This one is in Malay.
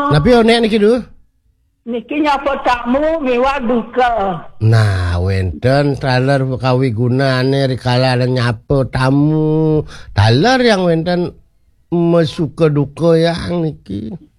Tapi nek niki lho. Niki nyapa tamu miwah duka. Nah, wenten daler kawigunane rikala nyapa tamu. Daler yang wenten mesuka duka yang niki.